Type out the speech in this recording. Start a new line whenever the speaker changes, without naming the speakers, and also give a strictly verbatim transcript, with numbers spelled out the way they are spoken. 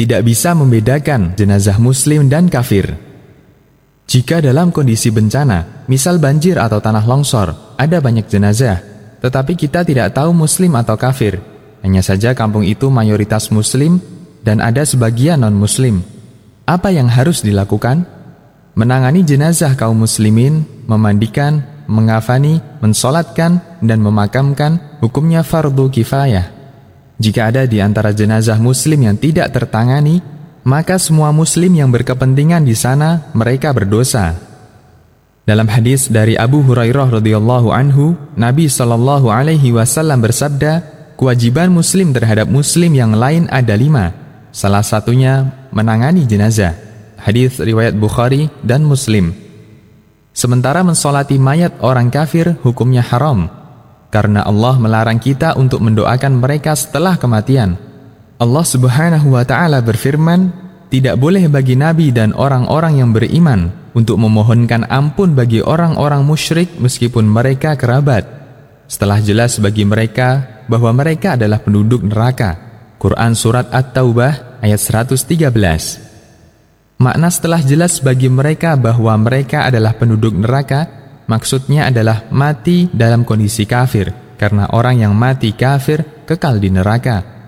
tidak bisa membedakan jenazah muslim dan kafir. Jika dalam kondisi bencana, misal banjir atau tanah longsor, ada banyak jenazah, tetapi kita tidak tahu muslim atau kafir. Hanya saja kampung itu mayoritas muslim dan ada sebagian non-muslim. Apa yang harus dilakukan? Menangani jenazah kaum muslimin, memandikan, mengafani, mensolatkan, dan memakamkan hukumnya fardu kifayah. Jika ada di antara jenazah muslim yang tidak tertangani, maka semua muslim yang berkepentingan di sana mereka berdosa. Dalam hadis dari Abu Hurairah radhiyallahu anhu, Nabi shallallahu alaihi wasallam bersabda, kewajiban muslim terhadap muslim yang lain ada lima. Salah satunya menangani jenazah. Hadis riwayat Bukhari dan Muslim. Sementara mensolati mayat orang kafir hukumnya haram, karena Allah melarang kita untuk mendoakan mereka setelah kematian. Allah Subhanahu wa Ta'ala berfirman, tidak boleh bagi Nabi dan orang-orang yang beriman untuk memohonkan ampun bagi orang-orang musyrik meskipun mereka kerabat, setelah jelas bagi mereka bahwa mereka adalah penduduk neraka. Quran Surat At-Taubah ayat seratus tiga belas. Makna setelah jelas bagi mereka bahwa mereka adalah penduduk neraka, maksudnya adalah mati dalam kondisi kafir, karena orang yang mati kafir kekal di neraka.